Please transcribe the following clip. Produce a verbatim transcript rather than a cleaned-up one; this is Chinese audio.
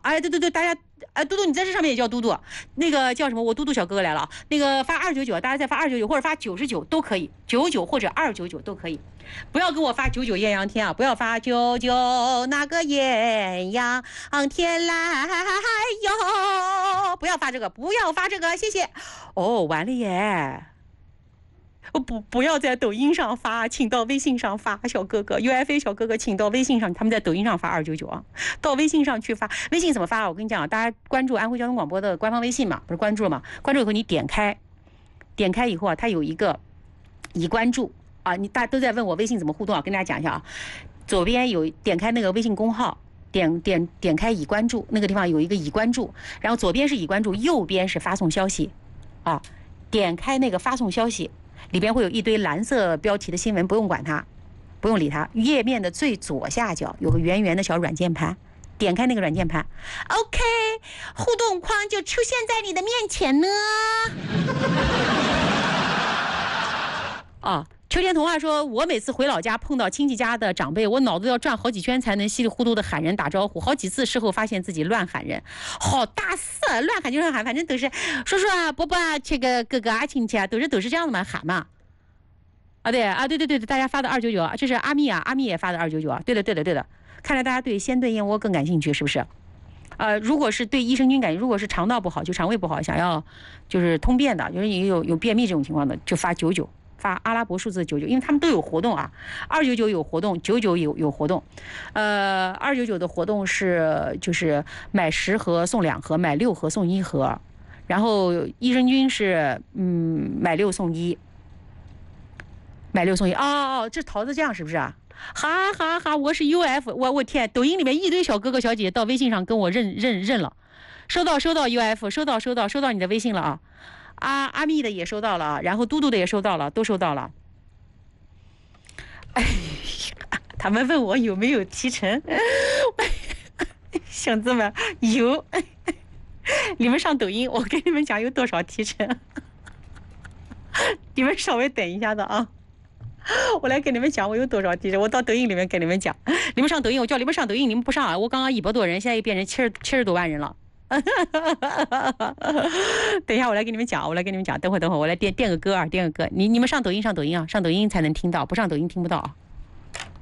哎，对对对，大家，哎，嘟嘟，你在这上面也叫嘟嘟，那个叫什么？我嘟嘟小哥哥来了，那个发二九九，大家再发二九九或者发九十九都可以，九九或者二九九都可以，不要跟我发九九艳阳天啊，不要发九九那个艳阳天来哟，不要发这个，不要发这个，谢谢。哦，完了耶。不不要在抖音上发，请到微信上发，小哥哥 U F A 小哥哥，请到微信上，他们在抖音上发二九九啊，到微信上去发。微信怎么发？我跟你讲，大家关注安徽交通广播的官方微信嘛，不是关注了吗？关注以后你点开，点开以后啊，它有一个已关注啊，你大家都在问我微信怎么互动啊，跟大家讲一下啊，左边有点开那个微信公号。点点点开已关注，那个地方有一个已关注，然后左边是已关注，右边是发送消息，啊，点开那个发送消息。里边会有一堆蓝色标题的新闻，不用管它，不用理它。页面的最左下角有个圆圆的小软件盘，点开那个软件盘 ，OK， 互动框就出现在你的面前呢。啊，秋天童话说，我每次回老家碰到亲戚家的长辈，我脑子要转好几圈才能稀里糊涂的喊人打招呼，好几次事后发现自己乱喊人，好大事，乱喊就乱喊，反正都是叔叔啊、伯伯啊、这个哥哥啊、亲戚啊，都是都是这样的嘛，喊嘛。啊，对啊，对对对对，大家发的二九九，这是阿蜜啊，阿蜜也发的二九九啊，对的对的对的，看来大家对鲜炖燕窝更感兴趣，是不是？呃，如果是对益生菌感，如果是肠道不好，就肠胃不好，想要就是通便的，就是有有便秘这种情况的，就发九九。发阿拉伯数字九九，因为他们都有活动啊，二九九有活动，九九有有活动，呃，二九九的活动是就是买十盒送两盒，买六盒送一盒，然后益生菌是嗯买六送一，买六送一，哦哦，这桃子酱是不是啊？哈哈哈，我是 U F， 我我天，抖音里面一堆小哥哥小姐姐到微信上跟我认认认了，收到收到 U F， 收到收到收到你的微信了啊。阿阿蜜的也收到了，然后嘟嘟的也收到了，都收到了。哎呀，他们问我有没有提成，兄弟们有，你们上抖音，我跟你们讲有多少提成，你们稍微等一下子啊，我来跟你们讲我有多少提成，我到抖音里面跟你们讲，你们上抖音，我叫你们上抖音，你们不上啊，我刚刚一百多人，现在又变成七十七十多万人了。等一下，我来给你们讲，我来给你们讲。等会儿，等会儿，我来垫垫个歌啊，垫个歌。你你们上抖音，上抖音啊，上抖音才能听到，不上抖音听不到啊。